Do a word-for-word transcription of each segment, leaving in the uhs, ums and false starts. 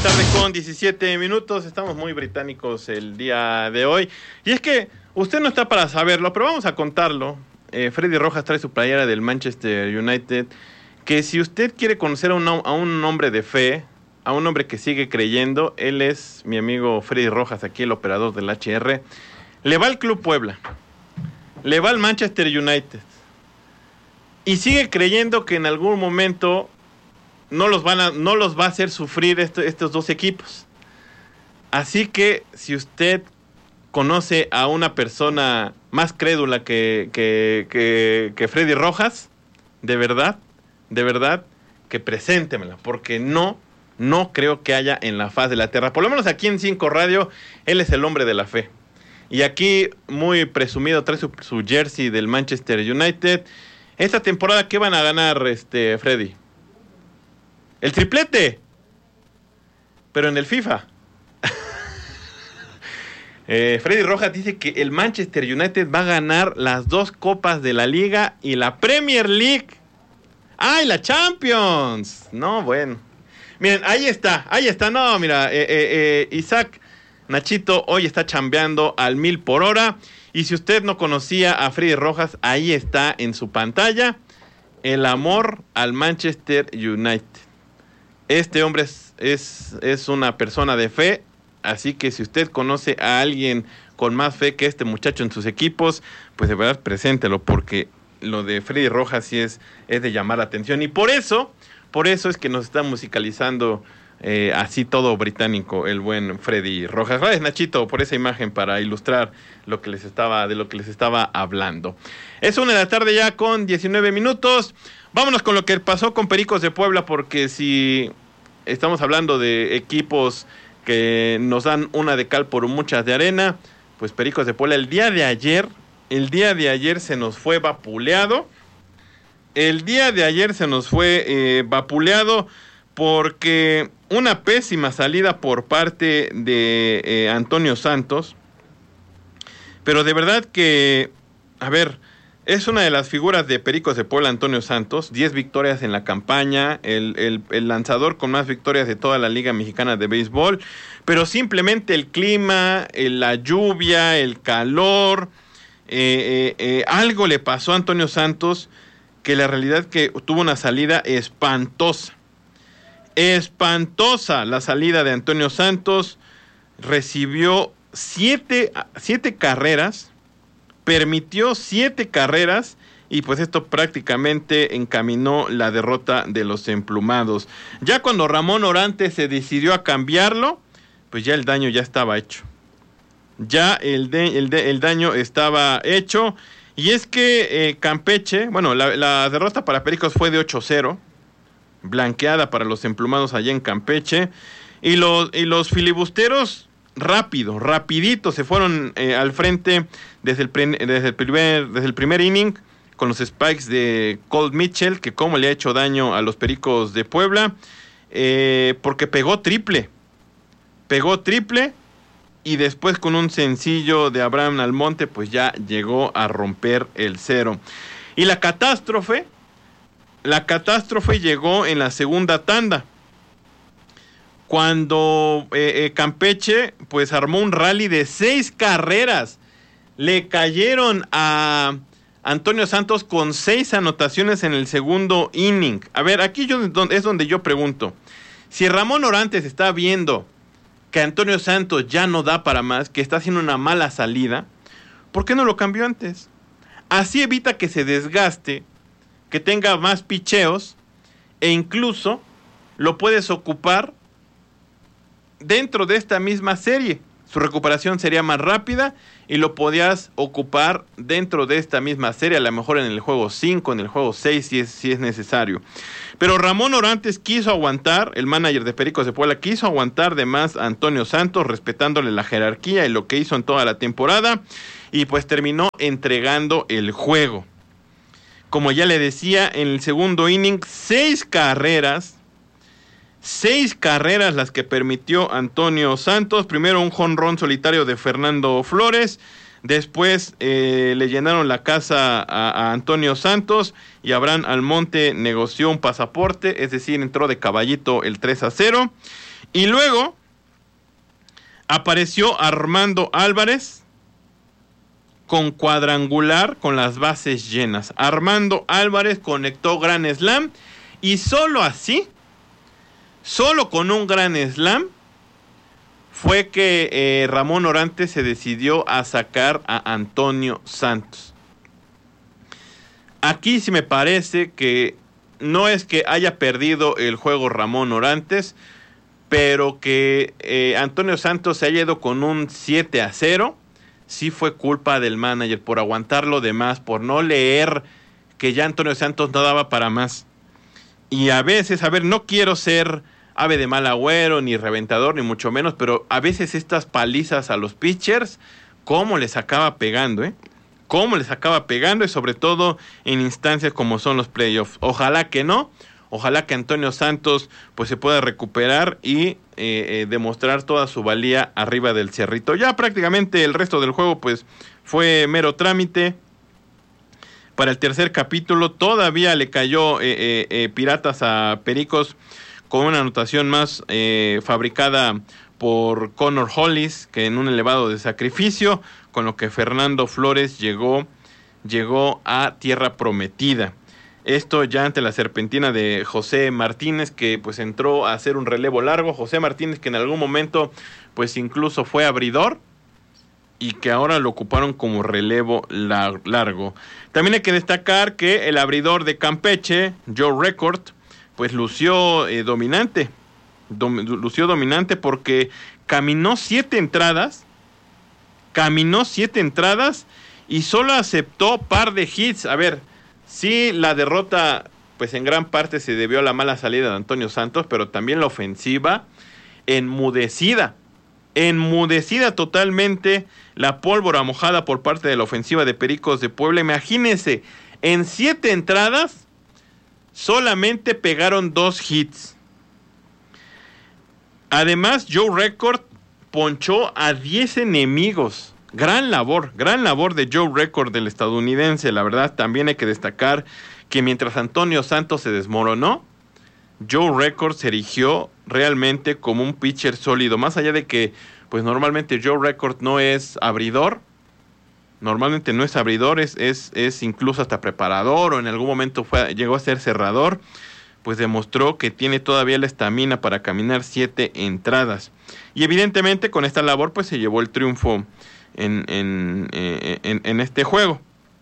tarde con diecisiete minutos, estamos muy británicos el día de hoy. Y es que usted no está para saberlo, pero vamos a contarlo. Eh, Freddy Rojas trae su playera del Manchester United, que si usted quiere conocer a un, a un hombre de fe, a un hombre que sigue creyendo, él es mi amigo Freddy Rojas, aquí el operador del H R. Le va al Club Puebla, le va al Manchester United, y sigue creyendo que en algún momento no los van a, no los va a hacer sufrir esto, estos dos equipos. Así que si usted conoce a una persona más crédula que, que, que, que Freddy Rojas, de verdad, de verdad, que preséntemela, porque no, no creo que haya en la faz de la tierra. Por lo menos aquí en Cinco Radio, él es el hombre de la fe. Y aquí, muy presumido, trae su, su jersey del Manchester United. Esta temporada, ¿qué van a ganar, este Freddy? El triplete, pero en el FIFA. eh, Freddy Rojas dice que el Manchester United va a ganar las dos copas de la Liga y la Premier League. ¡Ay, la Champions! No, bueno. Miren, ahí está, ahí está. No, mira, eh, eh, eh, Isaac Nachito hoy está chambeando al mil por hora. Y si usted no conocía a Freddy Rojas, ahí está en su pantalla. El amor al Manchester United. Este hombre es, es, es una persona de fe, así que si usted conoce a alguien con más fe que este muchacho en sus equipos, pues de verdad preséntelo, porque lo de Freddy Rojas sí es, es de llamar la atención. Y por eso, por eso es que nos está musicalizando eh, así todo británico el buen Freddy Rojas. Gracias, Nachito, por esa imagen para ilustrar lo que les estaba, de lo que les estaba hablando. Es una de la tarde ya con diecinueve minutos. Vámonos con lo que pasó con Pericos de Puebla, porque si estamos hablando de equipos que nos dan una de cal por muchas de arena, pues Pericos de Puebla el día de ayer, el día de ayer se nos fue vapuleado, el día de ayer se nos fue eh, vapuleado porque una pésima salida por parte de eh, Antonio Santos, pero de verdad que, a ver, es una de las figuras de Pericos de Puebla, Antonio Santos, diez victorias en la campaña, el, el, el lanzador con más victorias de toda la Liga Mexicana de Béisbol, pero simplemente el clima, el, la lluvia, el calor, eh, eh, eh, algo le pasó a Antonio Santos, que la realidad es que tuvo una salida espantosa, espantosa la salida de Antonio Santos, recibió siete, siete carreras, permitió siete carreras y pues esto prácticamente encaminó la derrota de los emplumados. Ya cuando Ramón Orantes se decidió a cambiarlo, pues ya el daño ya estaba hecho. Ya el, de, el, de, el daño estaba hecho. Y es que eh, Campeche, bueno, la, la derrota para Pericos fue de ocho cero, blanqueada para los emplumados allá en Campeche. Y los, y los filibusteros rápido, rapidito se fueron eh, al frente desde el, pre, desde, el primer, desde el primer inning con los spikes de Colt Mitchell, que como le ha hecho daño a los Pericos de Puebla, eh, porque pegó triple, pegó triple y después con un sencillo de Abraham Almonte, pues ya llegó a romper el cero. Y la catástrofe, la catástrofe llegó en la segunda tanda, cuando eh, eh, Campeche pues armó un rally de seis carreras. Le cayeron a Antonio Santos con seis anotaciones en el segundo inning. A ver, aquí yo, es donde yo pregunto, si Ramón Orantes está viendo que Antonio Santos ya no da para más, que está haciendo una mala salida, ¿por qué no lo cambió antes? Así evita que se desgaste, que tenga más picheos, e incluso lo puedes ocupar dentro de esta misma serie. Su recuperación sería más rápida y lo podías ocupar dentro de esta misma serie, a lo mejor en el juego cinco, en el juego seis, si es, si es necesario. Pero Ramón Orantes quiso aguantar, el manager de Pericos de Puebla quiso aguantar de más a Antonio Santos, respetándole la jerarquía y lo que hizo en toda la temporada, y pues terminó entregando el juego. Como ya le decía, en el segundo inning, seis carreras, Seis carreras las que permitió Antonio Santos. Primero un jonrón solitario de Fernando Flores. Después eh, le llenaron la casa a, a Antonio Santos. Y Abraham Almonte negoció un pasaporte. Es decir, entró de caballito el tres a cero. Y luego apareció Armando Álvarez con cuadrangular con las bases llenas. Armando Álvarez conectó gran slam y solo así, solo con un gran slam, fue que eh, Ramón Orantes se decidió a sacar a Antonio Santos. Aquí sí me parece que no es que haya perdido el juego Ramón Orantes, pero que eh, Antonio Santos se haya ido con un siete a cero, sí fue culpa del manager por aguantarlo de más, por no leer que ya Antonio Santos no daba para más. Y a veces, a ver, no quiero ser ave de mal agüero, ni reventador, ni mucho menos, pero a veces estas palizas a los pitchers, cómo les acaba pegando, ¿eh? Cómo les acaba pegando, y sobre todo en instancias como son los playoffs. Ojalá que no, ojalá que Antonio Santos pues se pueda recuperar y eh, eh, demostrar toda su valía arriba del cerrito. Ya prácticamente el resto del juego pues fue mero trámite. Para el tercer capítulo todavía le cayó eh, eh, eh, Piratas a Pericos con una anotación más eh, fabricada por Connor Hollis, que en un elevado de sacrificio, con lo que Fernando Flores llegó, llegó a tierra prometida. Esto ya ante la serpentina de José Martínez, que pues entró a hacer un relevo largo. José Martínez, que en algún momento pues incluso fue abridor, y que ahora lo ocuparon como relevo lar- largo. También hay que destacar que el abridor de Campeche, Joe Record, pues lució eh, dominante, dom- lució dominante porque caminó siete entradas, caminó siete entradas y solo aceptó par de hits. A ver, sí, la derrota pues en gran parte se debió a la mala salida de Antonio Santos, pero también la ofensiva enmudecida, enmudecida totalmente, la pólvora mojada por parte de la ofensiva de Pericos de Puebla. Imagínense, en siete entradas solamente pegaron dos hits. Además, Joe Record ponchó a diez enemigos. Gran labor, gran labor de Joe Record, del estadounidense. La verdad, también hay que destacar que mientras Antonio Santos se desmoronó, Joe Record se erigió realmente como un pitcher sólido. Más allá de que, pues normalmente Joe Record no es abridor, normalmente no es abridor, es, es, es incluso hasta preparador, o en algún momento fue, llegó a ser cerrador, pues demostró que tiene todavía la estamina para caminar siete entradas. Y evidentemente con esta labor pues se llevó el triunfo en, en, eh, en, en este juego.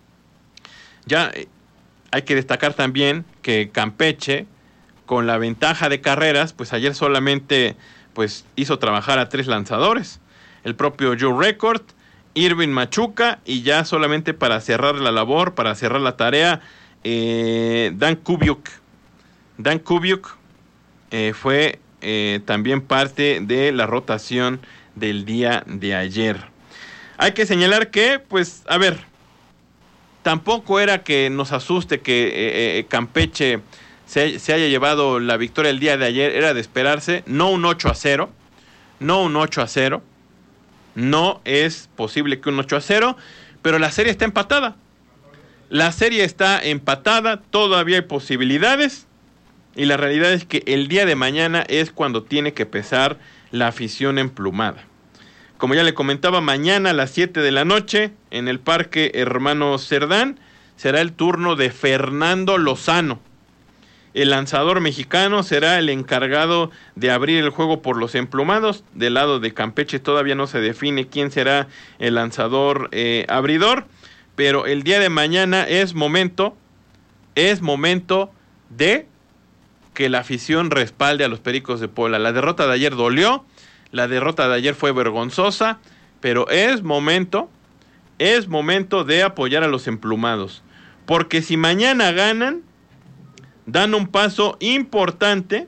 Ya eh, hay que destacar también que Campeche, con la ventaja de carreras, pues ayer solamente pues hizo trabajar a tres lanzadores, el propio Joe Record, Irvin Machuca, y ya solamente para cerrar la labor, para cerrar la tarea, eh, Dan Kubiuk. Dan Kubiuk eh, fue eh, también parte de la rotación del día de ayer. Hay que señalar que, pues, a ver, tampoco era que nos asuste que eh, eh, Campeche se, se haya llevado la victoria el día de ayer, era de esperarse, no un ocho a cero, no un ocho a cero, no es posible que un ocho a cero, pero la serie está empatada, la serie está empatada, todavía hay posibilidades, y la realidad es que el día de mañana es cuando tiene que pesar la afición emplumada. Como ya le comentaba, mañana a las siete de la noche, en el Parque Hermano Cerdán, será el turno de Fernando Lozano. El lanzador mexicano será el encargado de abrir el juego por los emplumados. Del lado de Campeche todavía no se define quién será el lanzador eh, abridor, pero el día de mañana es momento, es momento de que la afición respalde a los Pericos de Puebla. La derrota de ayer dolió, la derrota de ayer fue vergonzosa, pero es momento, es momento de apoyar a los emplumados, porque si mañana ganan, dan un paso importante,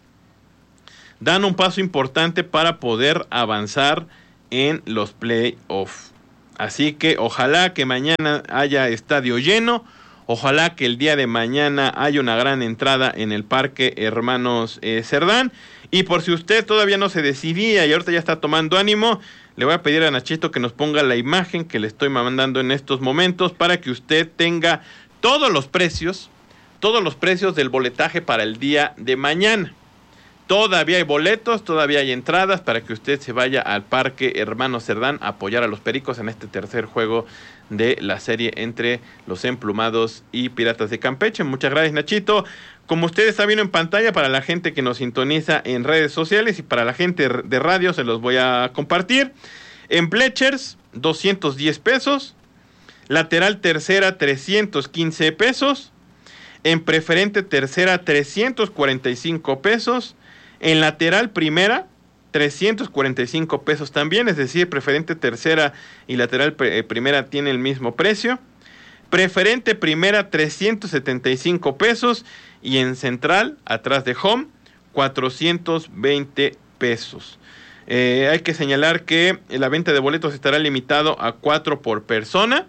dan un paso importante para poder avanzar en los playoffs. Así que ojalá que mañana haya estadio lleno, ojalá que el día de mañana haya una gran entrada en el Parque Hermanos eh, Cerdán. Y por si usted todavía no se decidía y ahorita ya está tomando ánimo, le voy a pedir a Nachito que nos ponga la imagen que le estoy mandando en estos momentos para que usted tenga todos los precios, todos los precios del boletaje para el día de mañana. Todavía hay boletos, todavía hay entradas para que usted se vaya al Parque Hermanos Cerdán a apoyar a los Pericos en este tercer juego de la serie entre los Emplumados y Piratas de Campeche. Muchas gracias, Nachito. Como ustedes están viendo en pantalla, para la gente que nos sintoniza en redes sociales y para la gente de radio, se los voy a compartir. En Blechers, doscientos diez pesos. Lateral tercera, trescientos quince pesos. En preferente tercera, trescientos cuarenta y cinco pesos. En lateral primera, trescientos cuarenta y cinco pesos también, es decir, preferente tercera y lateral pre- primera tiene el mismo precio. Preferente primera, trescientos setenta y cinco pesos. Y en central, atrás de home, cuatrocientos veinte pesos. Eh, hay que señalar que la venta de boletos estará limitado a cuatro por persona.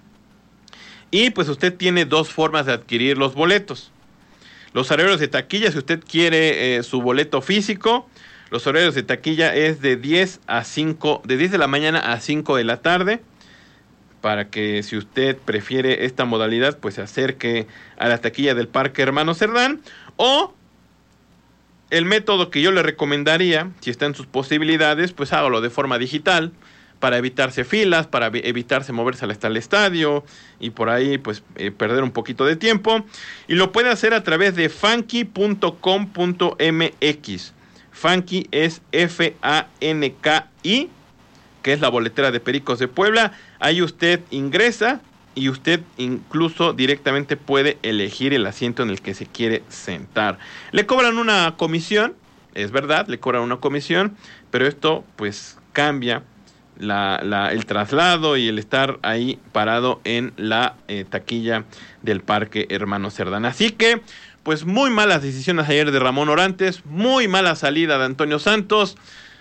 Y pues usted tiene dos formas de adquirir los boletos. Los horarios de taquilla, si usted quiere eh, su boleto físico, los horarios de taquilla es de diez a cinco, de diez de la mañana a cinco de la tarde, para que si usted prefiere esta modalidad, pues se acerque a la taquilla del Parque Hermanos Cerdán, o el método que yo le recomendaría, si está en sus posibilidades, pues hágalo de forma digital, para evitarse filas, para evitarse moverse hasta el estadio y por ahí pues eh, perder un poquito de tiempo. Y lo puede hacer a través de funky punto com punto m x. Funky es F A N K I, que es la boletera de Pericos de Puebla. Ahí usted ingresa y usted incluso directamente puede elegir el asiento en el que se quiere sentar. Le cobran una comisión, es verdad, le cobran una comisión, pero esto pues cambia La, la, el traslado y el estar ahí parado en la eh, taquilla del Parque Hermanos Cerdán. Así que, pues muy malas decisiones ayer de Ramón Orantes, muy mala salida de Antonio Santos,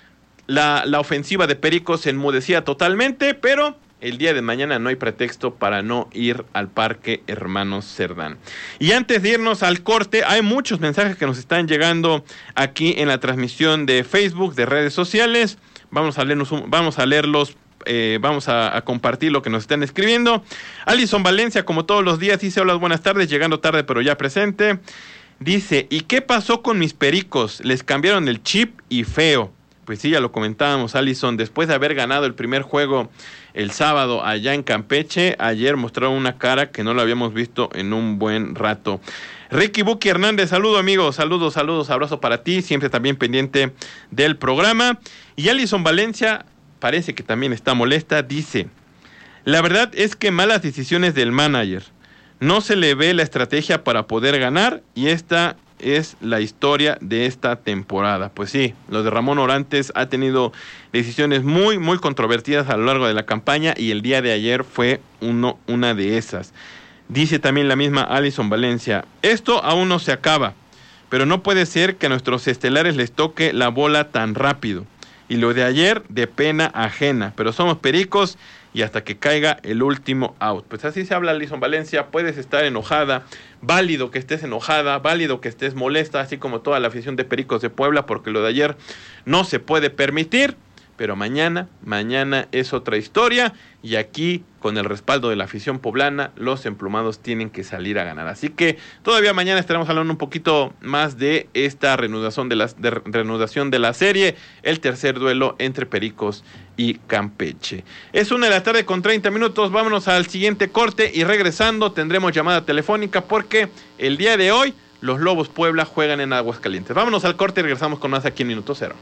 la, la ofensiva de Pericos se enmudecía totalmente, pero el día de mañana no hay pretexto para no ir al Parque Hermanos Cerdán. Y antes de irnos al corte, hay muchos mensajes que nos están llegando aquí en la transmisión de Facebook, de redes sociales. Vamos a leernos un, vamos a leerlos, eh, vamos a, a compartir lo que nos están escribiendo. Alison Valencia, como todos los días, dice: hola, buenas tardes, llegando tarde pero ya presente. Dice: ¿y qué pasó con mis Pericos? Les cambiaron el chip y feo. Pues sí, ya lo comentábamos, Alison, después de haber ganado el primer juego el sábado allá en Campeche, ayer mostraron una cara que no lo habíamos visto en un buen rato. Ricky Buki Hernández, saludo amigo, saludos, saludos, abrazo para ti, siempre también pendiente del programa. Y Alison Valencia parece que también está molesta, dice: la verdad es que malas decisiones del manager, no se le ve la estrategia para poder ganar y esta es la historia de esta temporada. Pues sí, lo de Ramón Orantes ha tenido decisiones muy, muy controvertidas a lo largo de la campaña y el día de ayer fue uno, una de esas. Dice también la misma Alison Valencia: esto aún no se acaba, pero no puede ser que a nuestros estelares les toque la bola tan rápido. Y lo de ayer, de pena ajena, pero somos Pericos y hasta que caiga el último out. Pues así se habla, Alison Valencia. Puedes estar enojada, válido que estés enojada, válido que estés molesta, así como toda la afición de Pericos de Puebla, porque lo de ayer no se puede permitir. Pero mañana, mañana es otra historia y aquí, con el respaldo de la afición poblana, los emplumados tienen que salir a ganar. Así que todavía mañana estaremos hablando un poquito más de esta reanudación de la, de, reanudación de la serie, el tercer duelo entre Pericos y Campeche. Es una de la tarde con treinta minutos, vámonos al siguiente corte y regresando tendremos llamada telefónica porque el día de hoy los Lobos Puebla juegan en Aguascalientes. Vámonos al corte y regresamos con más aquí en Minuto Cero.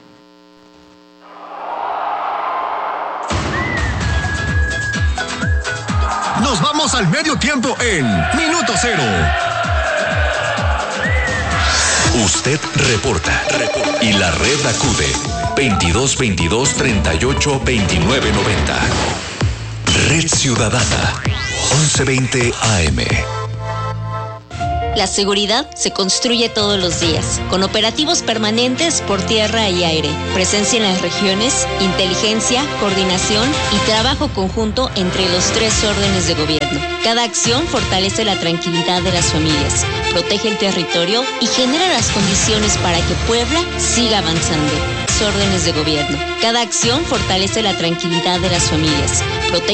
Nos vamos al medio tiempo en Minuto Cero. Usted reporta, reporta. Y la red acude. veintidós veintidós treinta y ocho veintinueve noventa. Red Ciudadana. once veinte A M. La seguridad se construye todos los días, con operativos permanentes por tierra y aire, presencia en las regiones, inteligencia, coordinación y trabajo conjunto entre los tres órdenes de gobierno. Cada acción fortalece la tranquilidad de las familias, protege el territorio y genera las condiciones para que Puebla siga avanzando. Órdenes de gobierno. Cada acción fortalece la tranquilidad de las familias, protege